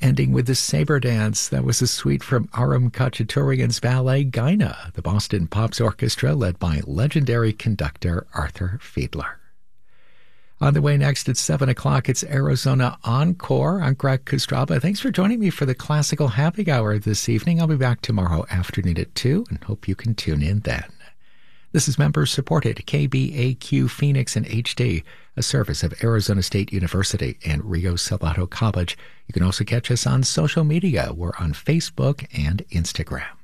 Ending with the Saber Dance. That was a suite from Aram Khachaturian's ballet Gaina, the Boston Pops Orchestra led by legendary conductor Arthur Fiedler. On the way next at 7 o'clock, it's Arizona Encore. I'm Greg Kostraba. Thanks for joining me for the Classical Happy Hour this evening. I'll be back tomorrow afternoon at 2 and hope you can tune in then. This is member-supported KBAQ Phoenix and HD, a service of Arizona State University and Rio Salado College. You can also catch us on social media. We're on Facebook and Instagram.